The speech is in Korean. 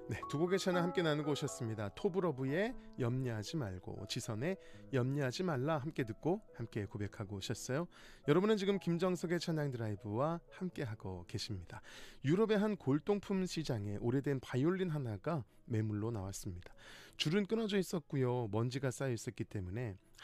네, 두 곡의 찬양 함께 나누고 오셨습니다. 톱으로브의 염려하지 말고, 지선의 염려하지 말라 함께 듣고 함께 고백하고 오셨어요. 여러분은 지금 김정석의 찬양 드라이브와 함께하고 계십니다. 유럽의 한 골동품 시장에 오래된 바이올린 하나가 매물로 나왔습니다. 줄은 끊어져 있었고요, 먼지가 쌓여 있었기 때문에